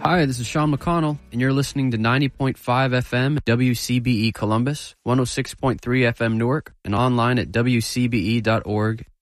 Hi, this is Sean McConnell, and you're listening to 90.5 FM WCBE Columbus, 106.3 FM Newark, and online at WCBE.org